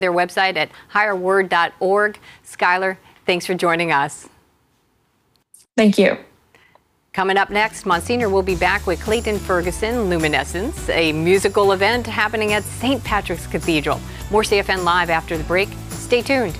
their website at higherword.org. Skylar, thanks for joining us. Thank you. Coming up next, Monsignor will be back with Clayton Ferguson, Luminescence, a musical event happening at St. Patrick's Cathedral. More CFN Live after the break. Stay tuned.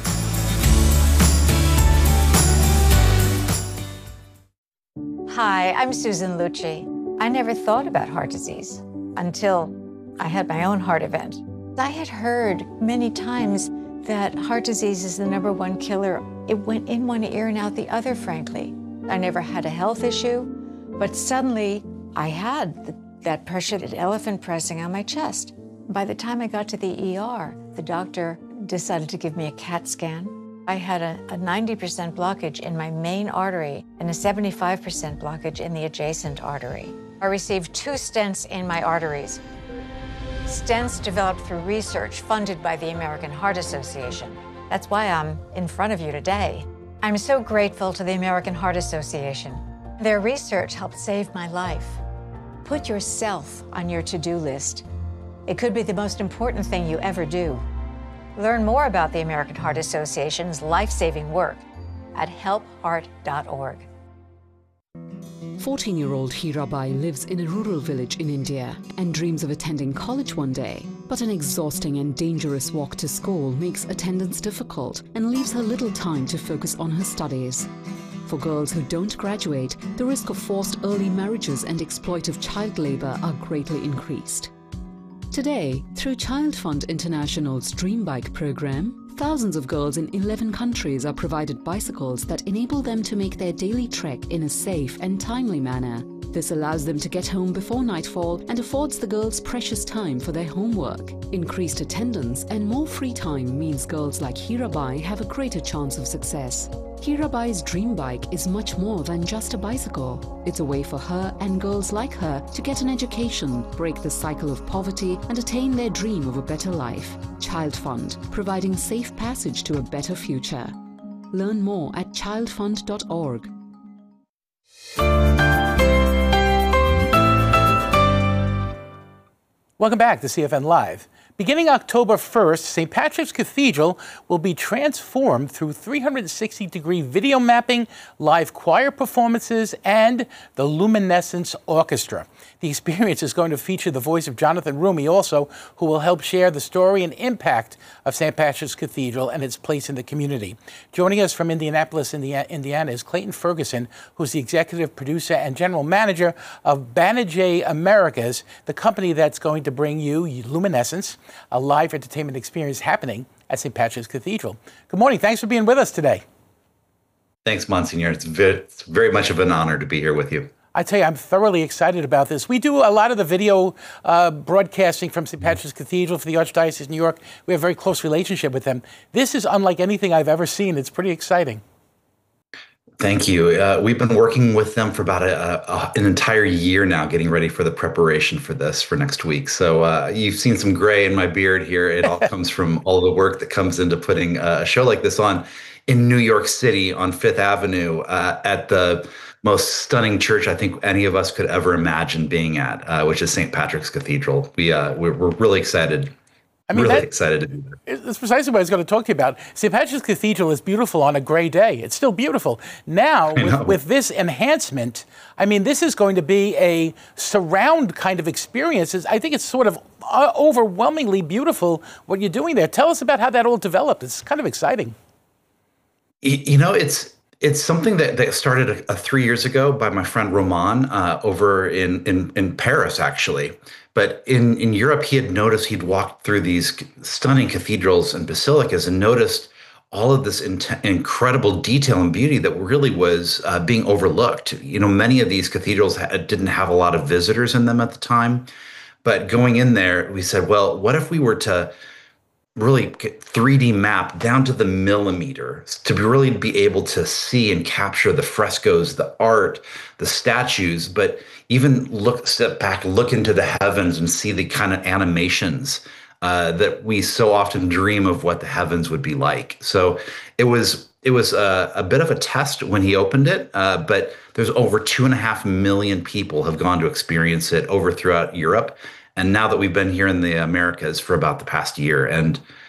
Hi, I'm Susan Lucci. I never thought about heart disease until I had my own heart event. I had heard many times that heart disease is the #1 killer. It went in one ear and out the other, frankly. I never had a health issue, but suddenly I had that pressure, that elephant pressing on my chest. By the time I got to the ER, the doctor decided to give me a CAT scan. I had a 90% blockage in my main artery and a 75% blockage in the adjacent artery. I received 2 stents in my arteries. Stents developed through research funded by the American Heart Association. That's why I'm in front of you today. I'm so grateful to the American Heart Association. Their research helped save my life. Put yourself on your to-do list. It could be the most important thing you ever do. Learn more about the American Heart Association's life-saving work at helpheart.org. 14-year-old Hirabai lives in a rural village in India and dreams of attending college one day. But an exhausting and dangerous walk to school makes attendance difficult and leaves her little time to focus on her studies. For girls who don't graduate, the risk of forced early marriages and exploitive child labor are greatly increased. Today, through Child Fund International's Dream Bike program, thousands of girls in 11 countries are provided bicycles that enable them to make their daily trek in a safe and timely manner. This allows them to get home before nightfall and affords the girls precious time for their homework. Increased attendance and more free time means girls like Hirabai have a greater chance of success. Hirabai's dream bike is much more than just a bicycle. It's a way for her and girls like her to get an education, break the cycle of poverty, and attain their dream of a better life. Child Fund, providing safe passage to a better future. Learn more at childfund.org. Welcome back to CFN Live. Beginning October 1st, St. Patrick's Cathedral will be transformed through 360-degree video mapping, live choir performances, and the Luminescence Orchestra. The experience is going to feature the voice of Jonathan Roumie also, who will help share the story and impact of St. Patrick's Cathedral and its place in the community. Joining us from Indianapolis, Indiana, is Clayton Ferguson, who's the executive producer and general manager of Banijay Americas, the company that's going to bring you Luminescence, a live entertainment experience happening at St. Patrick's Cathedral. Good morning. Thanks for being with us today. Thanks, Monsignor. It's very much of an honor to be here with you. I tell you, I'm thoroughly excited about this. We do a lot of the video broadcasting from St. Patrick's Cathedral for the Archdiocese of New York. We have a very close relationship with them. This is unlike anything I've ever seen. It's pretty exciting. Thank you. We've been working with them for about an entire year now, getting ready for the preparation for this for next week. So you've seen some gray in my beard here. It all comes from all the work that comes into putting a show like this on in New York City on Fifth Avenue at the most stunning church I think any of us could ever imagine being at, which is St. Patrick's Cathedral. We're really excited. Excited to be there. That's precisely what I was going to talk to you about. St. Patrick's Cathedral is beautiful on a gray day. It's still beautiful. Now, with this enhancement, I mean, this is going to be a surround kind of experience. I think it's sort of overwhelmingly beautiful what you're doing there. Tell us about how that all developed. It's kind of exciting. You know, it's something that started 3 years ago by my friend Roman over in Paris, actually. But in Europe, he'd walked through these stunning cathedrals and basilicas and noticed all of this incredible detail and beauty that really was being overlooked. You know, many of these cathedrals didn't have a lot of visitors in them at the time. But going in there, we said, well, what if we were to really 3D map down to the millimeter to really be able to see and capture the frescoes, the art, the statues, but even step back, look into the heavens and see the kind of animations that we so often dream of what the heavens would be like. So it was a bit of a test when he opened it, but there's over 2.5 million people have gone to experience it throughout Europe. And now that we've been here in the Americas for about the past year, and